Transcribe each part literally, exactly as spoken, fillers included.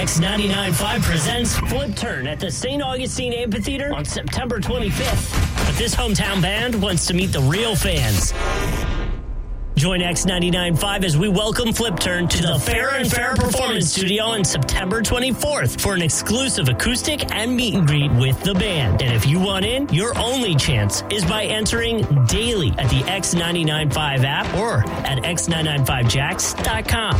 X ninety-nine point five presents Flip Turn at the Saint Augustine Amphitheater on September twenty-fifth. But this hometown band wants to meet the real fans. Join X ninety-nine point five as we welcome Flip Turn to the Fairer and Fairer Performance Studio on September twenty-fourth for an exclusive acoustic and meet and greet with the band. And if you want in, your only chance is by entering daily at the X ninety-nine point five app or at x nine nine five jacks dot com.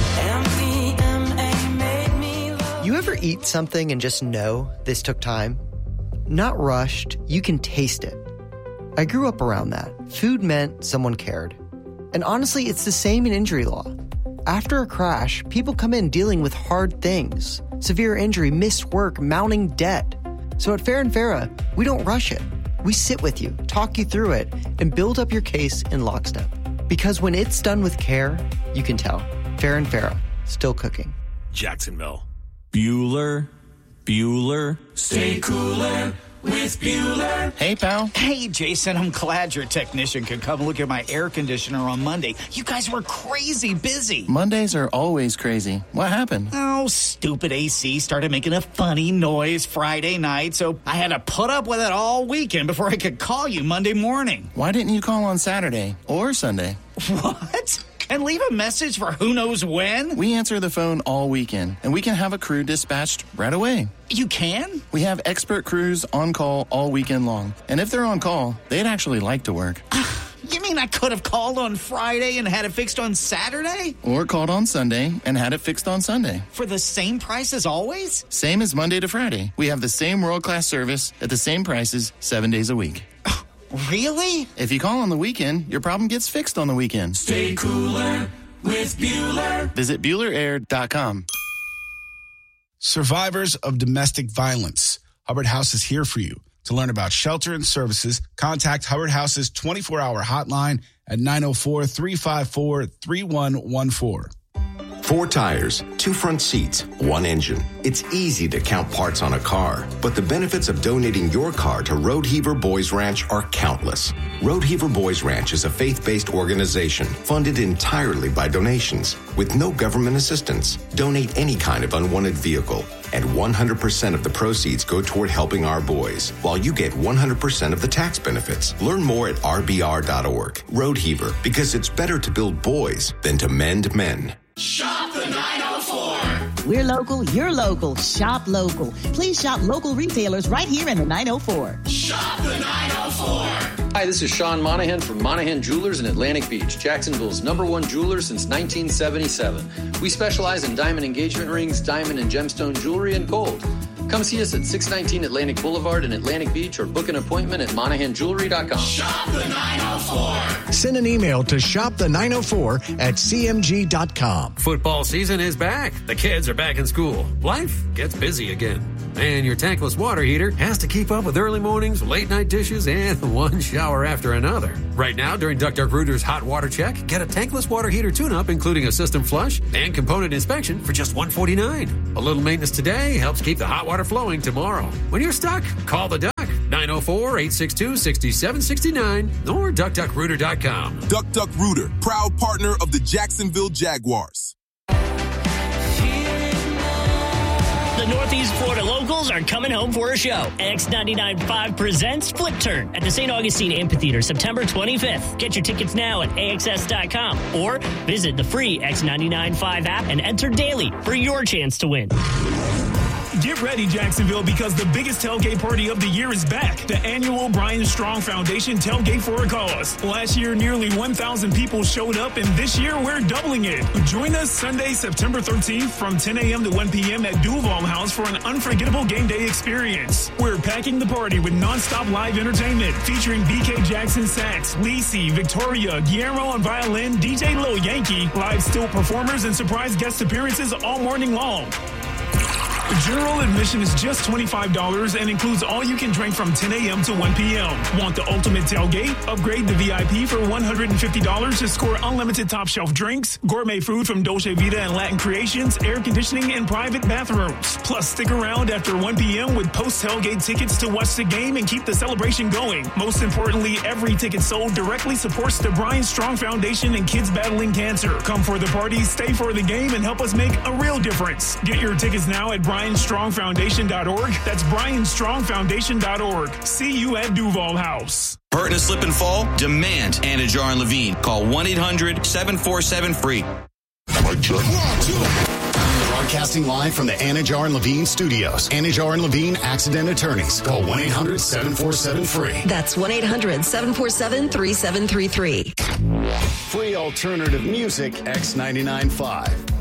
You ever eat something and just know this took time? Not rushed, you can taste it. I grew up around that. Food meant someone cared. And honestly, it's the same in injury law. After a crash, people come in dealing with hard things. Severe injury, missed work, mounting debt. So at Fair and Farah, we don't rush it. We sit with you, talk you through it, and build up your case in lockstep. Because when it's done with care, you can tell. Fair and Farah, still cooking. Jacksonville. Bueller, Bueller, stay cooler with Bueller. Hey, pal. Hey, Jason, I'm glad your technician could come look at my air conditioner on Monday. You guys were crazy busy. Mondays are always crazy. What happened? Oh, stupid A C started making a funny noise Friday night, so I had to put up with it all weekend before I could call you Monday morning. Why didn't you call on Saturday or Sunday? What? And leave a message for who knows when? We answer the phone all weekend, and we can have a crew dispatched right away. You can? We have expert crews on call all weekend long. And if they're on call, they'd actually like to work. You mean I could have called on Friday and had it fixed on Saturday? Or called on Sunday and had it fixed on Sunday. For the same price as always? Same as Monday to Friday. We have the same world-class service at the same prices seven days a week. Really? If you call on the weekend, your problem gets fixed on the weekend. Stay cooler with Bueller. Visit Bueller Air dot com. Survivors of domestic violence. Hubbard House is here for you. To learn about shelter and services, contact Hubbard House's twenty-four hour hotline at nine oh four, three five four, three one one four. Four tires, two front seats, one engine. It's easy to count parts on a car, but the benefits of donating your car to Roadheaver Boys Ranch are countless. Roadheaver Boys Ranch is a faith-based organization funded entirely by donations with no government assistance. Donate any kind of unwanted vehicle, and one hundred percent of the proceeds go toward helping our boys, while you get one hundred percent of the tax benefits. Learn more at r b r dot org. Roadheaver, because it's better to build boys than to mend men. Shop the nine oh four. We're local, you're local. Shop local. Please shop local retailers right here in the nine oh four. Shop the nine oh four. Hi, this is Sean Monahan from Monahan Jewelers in Atlantic Beach, Jacksonville's number one jeweler since nineteen seventy-seven. We specialize in diamond engagement rings, diamond and gemstone jewelry, and gold. Come see us at six nineteen Atlantic Boulevard in Atlantic Beach or book an appointment at monahan jewelry dot com. Shop the nine oh four. Send an email to shop the nine oh four at c m g dot com. Football season is back. The kids are back in school. Life gets busy again. And your tankless water heater has to keep up with early mornings, late night dishes, and one shower after another. Right now, during Duck Duck Rooter's Hot Water Check, get a tankless water heater tune-up, including a system flush and component inspection for just one hundred forty-nine dollars. A little maintenance today helps keep the hot water flowing tomorrow. When you're stuck, call the Duck, nine oh four, eight six two, six seven six nine, or duck duck rooter dot com. Duck Duck Rooter, proud partner of the Jacksonville Jaguars. The Northeast Florida locals are coming home for a show. X ninety-nine point five presents Flip Turn at the Saint Augustine Amphitheater, September twenty-fifth. Get your tickets now at a x s dot com or visit the free X ninety-nine point five app and enter daily for your chance to win. Get ready, Jacksonville, because the biggest tailgate party of the year is back. The annual Brian Strong Foundation Tailgate for a Cause. Last year, nearly one thousand people showed up, and this year, we're doubling it. Join us Sunday, September thirteenth from ten a.m. to one p.m. at Duval House for an unforgettable game day experience. We're packing the party with nonstop live entertainment featuring B K Jackson sax, Lisi, Victoria, Guillermo on violin, D J Lil Yankee, live still performers, and surprise guest appearances all morning long. General admission is just twenty-five dollars and includes all you can drink from ten a.m. to one p.m. Want the ultimate tailgate? Upgrade the V I P for one hundred fifty dollars to score unlimited top shelf drinks, gourmet food from Dolce Vita and Latin Creations, air conditioning, and private bathrooms. Plus, stick around after one p.m. with post-tailgate tickets to watch the game and keep the celebration going. Most importantly, every ticket sold directly supports the Brian Strong Foundation and kids battling cancer. Come for the party, stay for the game, and help us make a real difference. Get your tickets now at brian strong foundation dot org. That's brian strong foundation dot org. See you at Duval House. Hurt in a slip and fall? Demand Anajar and Levine. Call one eight hundred seven four seven free. Broadcasting live from the Anajar and Levine studios. Anajar and Levine Accident Attorneys. Call one eight hundred seven four seven free. That's one eight hundred seven four seven three seven three three. Free alternative music, X ninety-nine point five.